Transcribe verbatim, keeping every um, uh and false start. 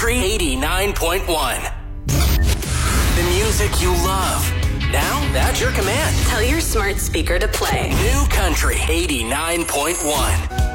Country eighty-nine point one. The music you love. Now, at your command. Tell your smart speaker to play New Country eighty-nine point one.